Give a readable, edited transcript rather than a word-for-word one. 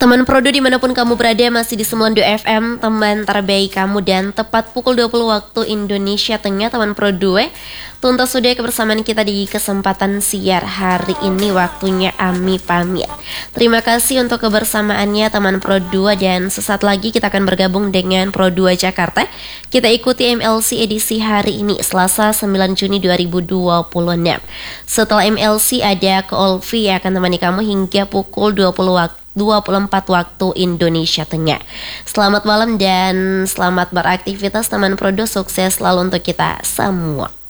Teman Prodo dimanapun kamu berada, masih di 92 FM, teman terbaik kamu, dan tepat pukul 20 waktu Indonesia Tengah. Teman Prodo, tuntas sudah kebersamaan kita di kesempatan siar hari ini. Waktunya Ami pamit. Terima kasih untuk kebersamaannya teman Prodo, dan sesaat lagi kita akan bergabung dengan Prodo Jakarta. Kita ikuti MLC edisi hari ini, Selasa 9 Juni 2026. Setelah MLC ada Kolvi yang akan temani kamu hingga pukul 24 waktu Indonesia Tengah. Selamat malam dan selamat beraktivitas teman Prodo, sukses selalu untuk kita semua.